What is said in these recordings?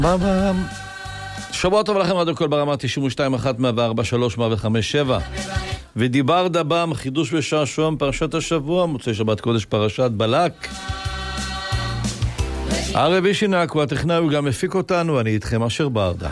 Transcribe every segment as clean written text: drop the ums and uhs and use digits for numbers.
שבוע טוב לכם, רדיו קול ברמה 92.1, 104.3, 105.7 ודיבר דבם, חידוש ושעשועם, פרשת השבוע, מוצאי שבת קודש, פרשת בלק. הרבי שינק הוא הטכנאי, הוא גם מפיק אותנו, אני איתכם אשר ברדה.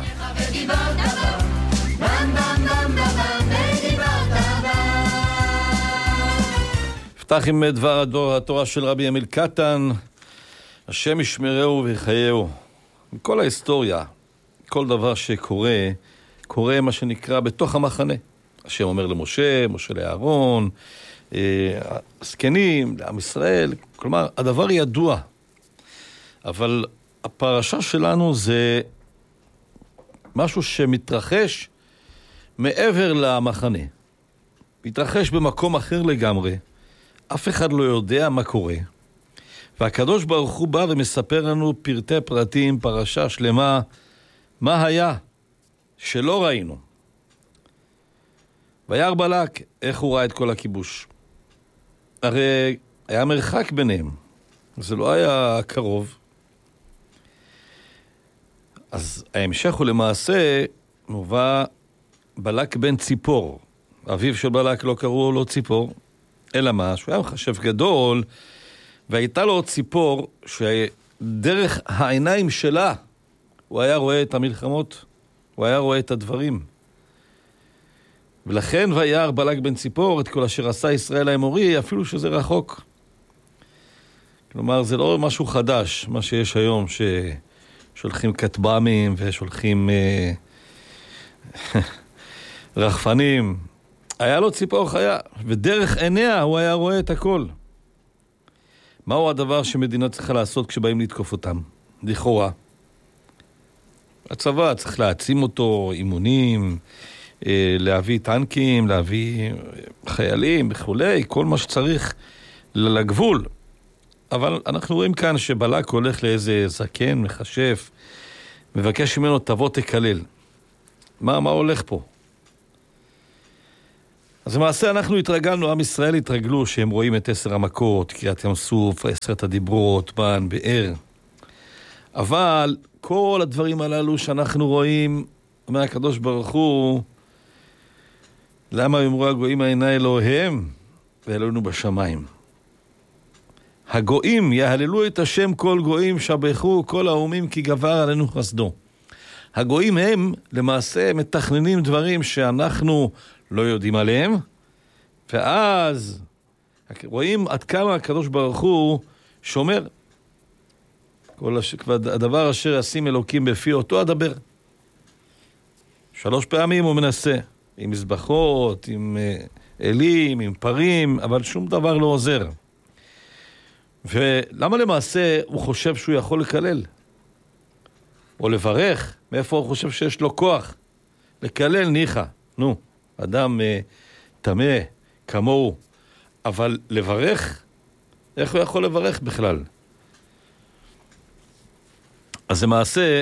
נפתח עם דבר התורה של רבי אמיל קטן, השם ישמרהו ויחייהו. מכל ההיסטוריה, כל דבר שקורה, קורה מה שנקרא בתוך המחנה. השם אומר למשה, משה לאהרון, הזקנים, לעם ישראל, כלומר, הדבר ידוע. אבל הפרשה שלנו זה משהו שמתרחש מעבר למחנה. מתרחש במקום אחר לגמרי. אף אחד לא יודע מה קורה. והקדוש ברוך הוא בא ומספר לנו פרטי פרטים, פרשה שלמה, מה היה שלא ראינו. וירא בלק, איך הוא ראה את כל הכיבוש? הרי היה מרחק ביניהם, זה לא היה קרוב. אז ההמשך הוא למעשה מובא בלק בן ציפור. אביו של בלק לא קראו לו ציפור, אלא מה? שהוא היה מחשב גדול, והייתה לו ציפור שדרך העיניים שלה הוא היה רואה את המלחמות, הוא היה רואה את הדברים. ולכן וירא בלק בן ציפור את כל אשר עשה ישראל האמורי, אפילו שזה רחוק. כלומר, זה לא משהו חדש, מה שיש היום, ששולחים כטב"מים ושולחים רחפנים. היה לו ציפור חיה, ודרך עיניה הוא היה רואה את הכל. מהו הדבר שמדינה צריכה לעשות כשבאים לתקוף אותם? לכאורה. הצבא צריך להעצים אותו, אימונים, להביא טנקים, להביא חיילים וכולי, כל מה שצריך לגבול. אבל אנחנו רואים כאן שבלק הולך לאיזה זקן, מחשף, מבקש ממנו תבוא תקלל. מה הולך פה? אז למעשה אנחנו התרגלנו, עם ישראל התרגלו שהם רואים את 10 המכות, קריאת ים סוף, 10 הדיברות, מן, באר. אבל כל הדברים הללו שאנחנו רואים, אומר הקדוש ברוך הוא, למה אמרו הגויים העיני אלוהיהם ואלוהינו בשמיים? הגויים יהללו את השם כל גויים, שבחו כל האומים כי גבר עלינו חסדו. הגויים הם למעשה מתכננים דברים שאנחנו לא יודעים עליהם, ואז רואים עד כמה הקדוש ברוך הוא שומר. הדבר אשר ישים אלוקים בפי אותו אדבר. 3 פעמים הוא מנסה, עם מזבחות, עם אלים, עם פרים, אבל שום דבר לא עוזר. ולמה למעשה הוא חושב שהוא יכול לקלל? או לברך? מאיפה הוא חושב שיש לו כוח? לקלל ניחא, נו, אדם תמה כמוהו, אבל לברך? איך הוא יכול לברך בכלל? אז למעשה,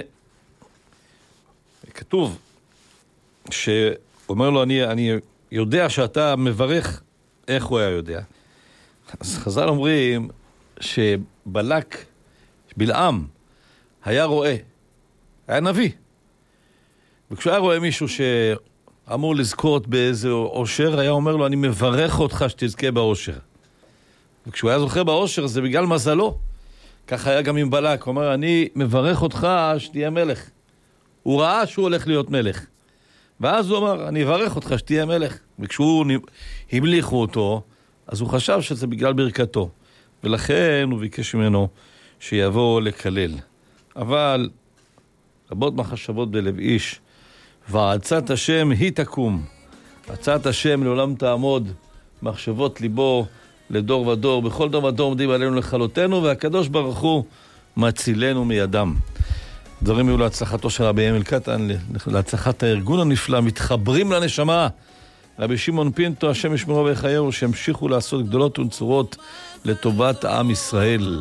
כתוב, שאומר לו, אני יודע שאתה מברך, איך הוא היה יודע? אז חז"ל אומרים שבלק, בלעם, היה רואה, היה נביא. וכשהוא היה רואה מישהו שאמור לזכות באיזה אושר, היה אומר לו, אני מברך אותך שתזכה באושר. וכשהוא היה זוכה באושר, זה בגלל מזלו. ככה היה גם עם בלק, הוא אומר, אני מברך אותך שתהיה מלך. הוא ראה שהוא הולך להיות מלך. ואז הוא אמר, אני אברך אותך שתהיה מלך. וכשהוא המליכו אותו, אז הוא חשב שזה בגלל ברכתו. ולכן הוא ביקש ממנו שיבוא לקלל. אבל רבות מחשבות בלב איש, ועצת השם היא תקום. עצת השם לעולם תעמוד, מחשבות ליבו לדור ודור, בכל דור ודור עומדים עלינו לכלותנו, והקדוש ברוך הוא מצילנו מידם. דברים יהיו להצלחתו של רבי אמיל קטן, להצלחת הארגון הנפלא, מתחברים לנשמה. רבי שמעון פינטו, השם ישמרו ויחייהו, שהמשיכו לעשות גדולות ונצורות לטובת עם ישראל.